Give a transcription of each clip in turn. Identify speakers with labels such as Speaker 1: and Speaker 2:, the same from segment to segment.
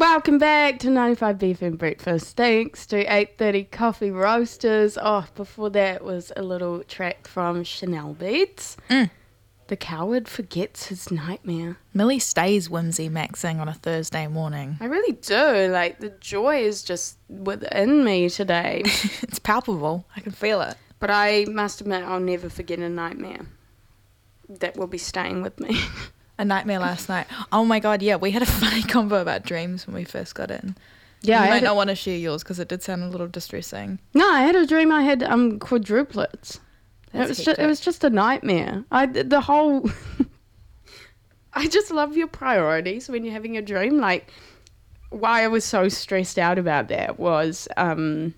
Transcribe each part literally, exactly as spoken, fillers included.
Speaker 1: Welcome back to ninety-five B F M Breakfast. Thanks to eight thirty Coffee Roasters. Oh, before that was a little track from Chanel Beats.
Speaker 2: Mm.
Speaker 1: The coward forgets his nightmare.
Speaker 2: Millie stays whimsy maxing on a Thursday morning.
Speaker 1: I really do. Like, the joy is just within me today.
Speaker 2: It's palpable. I can feel it.
Speaker 1: But I must admit, I'll never forget a nightmare. That will be staying with me.
Speaker 2: A nightmare last night. Oh my god, yeah, we had a funny convo about dreams when we first got in.
Speaker 1: Yeah,
Speaker 2: you
Speaker 1: I
Speaker 2: might
Speaker 1: had
Speaker 2: not
Speaker 1: a-
Speaker 2: want to share yours because it did sound a little distressing.
Speaker 1: No, I had a dream I had um quadruplets.
Speaker 2: That's
Speaker 1: it was just,
Speaker 2: hectic.
Speaker 1: it was just a nightmare. I the whole. I just love your priorities when you're having a dream. Like, why I was so stressed out about that was um.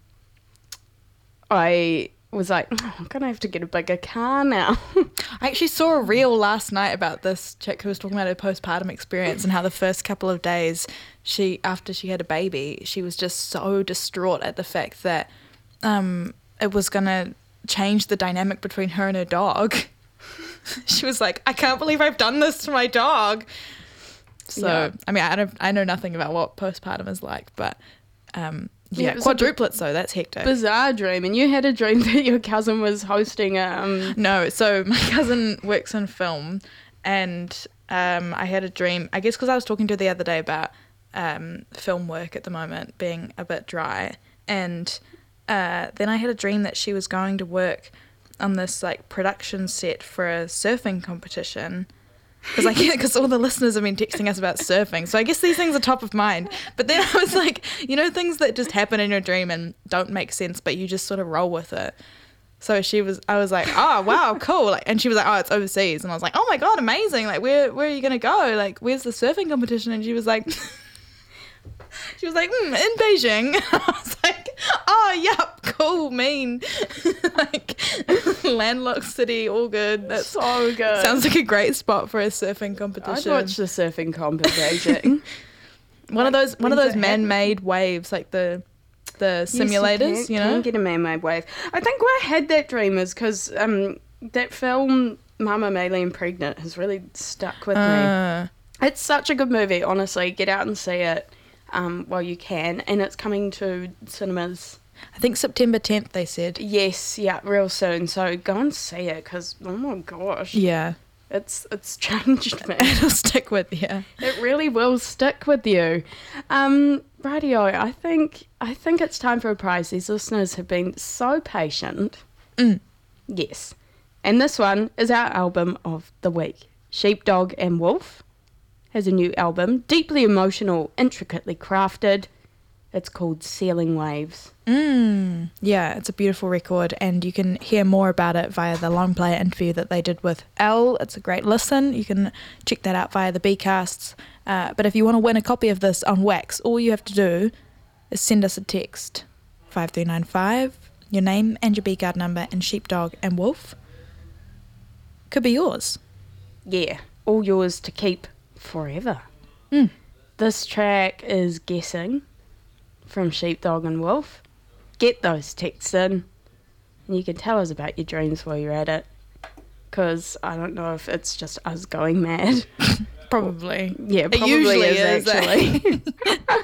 Speaker 1: I was like, oh, I'm gonna have to get a bigger car now.
Speaker 2: I actually saw a reel last night about this chick who was talking about her postpartum experience and how the first couple of days she after she had a baby, she was just so distraught at the fact that um it was gonna change the dynamic between her and her dog. She was like, I can't believe I've done this to my dog. So
Speaker 1: Yeah.
Speaker 2: I mean, I don't I know nothing about what postpartum is like, but um
Speaker 1: Yeah,
Speaker 2: yeah,
Speaker 1: it was a bit
Speaker 2: quadruplets though, that's hectic.
Speaker 1: Bizarre dream, and you had a dream that your cousin was hosting a um.
Speaker 2: No, so my cousin works in film, and um, I had a dream, I guess because I was talking to her the other day about um, film work at the moment being a bit dry, and uh, then I had a dream that she was going to work on this like production set for a surfing competition. Because I because all the listeners have been texting us about surfing, so I guess these things are top of mind. But then I was like, you know, things that just happen in your dream and don't make sense, but you just sort of roll with it. So she was, I was like, oh wow, cool. Like, and she was like, oh, it's overseas, and I was like, oh my god, amazing. Like, where where are you gonna go? Like, where's the surfing competition? And she was like, she was like, mm, in Beijing. I was like, oh yep, cool, mean, like landlocked city, all good. That's
Speaker 1: So good.
Speaker 2: Sounds like a great spot for a surfing
Speaker 1: I'd
Speaker 2: competition.
Speaker 1: watch the surfing comp in Beijing.
Speaker 2: one of those one of
Speaker 1: when's
Speaker 2: those
Speaker 1: it happening?
Speaker 2: man-made waves, like the the
Speaker 1: Yes,
Speaker 2: simulators,
Speaker 1: can,
Speaker 2: you know.
Speaker 1: Can get a man-made wave. I think why I had that dream is because um, that film Mama Maylene Pregnant has really stuck with me.
Speaker 2: Uh,
Speaker 1: It's such a good movie, honestly. Get out and see it um, while you can, and it's coming to cinemas.
Speaker 2: I think September tenth they said.
Speaker 1: Yes, yeah, real soon. So go and see it because oh my gosh,
Speaker 2: Yeah,
Speaker 1: it's it's changed me.
Speaker 2: it'll stick with you.
Speaker 1: It really will stick with you. Um, radio, I think I think it's time for a prize. These listeners have been so patient.
Speaker 2: Mm.
Speaker 1: Yes. And this one is our album of the week. Sheepdog and Wolf has a new album, deeply emotional, intricately crafted. It's called Sailing Waves.
Speaker 2: Mm. Yeah, it's a beautiful record, and you can hear more about it via the long play interview that they did with Elle. It's a great listen. You can check that out via the Bcasts. Uh, but if you want to win a copy of this on wax, all you have to do is send us a text, five three nine five, your name and your Bcard number, and Sheepdog and Wolf. Could be yours.
Speaker 1: Yeah, all yours to keep forever.
Speaker 2: Mm.
Speaker 1: This track is Guessing from Sheepdog and Wolf. Get those texts in, and you can tell us about your dreams while you're at it, because I don't know if it's just us going mad.
Speaker 2: Probably.
Speaker 1: Yeah,
Speaker 2: It
Speaker 1: probably
Speaker 2: usually
Speaker 1: is,
Speaker 2: is, eh?
Speaker 1: actually.